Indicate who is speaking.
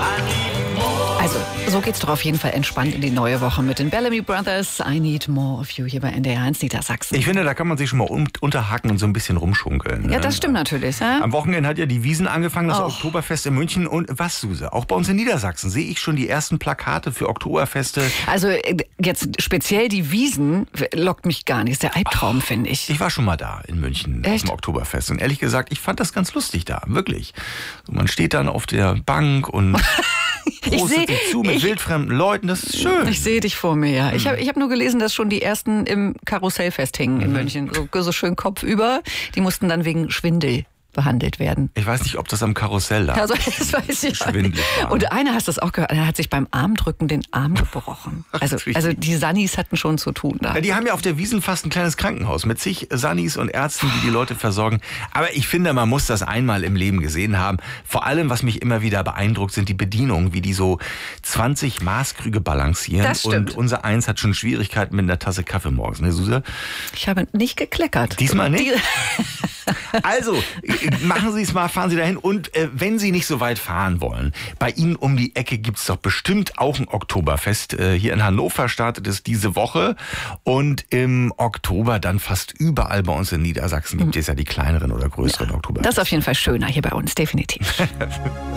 Speaker 1: Also, so geht's doch auf jeden Fall entspannt in die neue Woche mit den Bellamy Brothers. I Need More of You hier bei NDR 1 Niedersachsen.
Speaker 2: Ich finde, da kann man sich schon mal unterhacken und so ein bisschen rumschunkeln.
Speaker 1: Ja, das stimmt natürlich. Ja?
Speaker 2: Am Wochenende hat ja die Wiesn angefangen, das Oktoberfest in München. Und was, Suse, auch bei uns in Niedersachsen sehe ich schon die ersten Plakate für Oktoberfeste.
Speaker 1: Also jetzt speziell die Wiesn lockt mich gar nicht. Das ist der Albtraum, finde ich.
Speaker 2: Ich war schon mal da in München auf dem Oktoberfest. Und ehrlich gesagt, ich fand das ganz lustig da, wirklich. So, man steht dann auf der Bank und prostet sich zu mit wildfremden Leuten. Das ist schön.
Speaker 1: Ich sehe dich vor mir, ja. Ich hab nur gelesen, dass schon die ersten im Karussell festhingen in München. So schön kopfüber. Die mussten dann wegen Schwindel behandelt werden.
Speaker 2: Ich weiß nicht, ob das am Karussell lag.
Speaker 1: Also, das weiß ich
Speaker 2: Schwindelig war.
Speaker 1: Und einer hast das auch gehört, er hat sich beim Armdrücken den Arm gebrochen. Also die Sannis hatten schon zu tun da.
Speaker 2: Ja, die haben ja auf der Wiesn fast ein kleines Krankenhaus mit zig Sannis und Ärzten, die Leute versorgen. Aber ich finde, man muss das einmal im Leben gesehen haben. Vor allem, was mich immer wieder beeindruckt, sind die Bedienungen, wie die so 20 Maßkrüge balancieren.
Speaker 1: Das stimmt.
Speaker 2: Und unser Eins hat schon Schwierigkeiten mit einer Tasse Kaffee morgens, ne, Suse?
Speaker 1: Ich habe nicht gekleckert.
Speaker 2: Diesmal nicht? Also, machen Sie es mal, fahren Sie dahin. Und wenn Sie nicht so weit fahren wollen, bei Ihnen um die Ecke gibt es doch bestimmt auch ein Oktoberfest. Hier in Hannover startet es diese Woche. Und im Oktober dann fast überall bei uns in Niedersachsen gibt es ja die kleineren oder größeren Oktoberfeste.
Speaker 1: Das ist auf jeden Fall schöner hier bei uns, definitiv.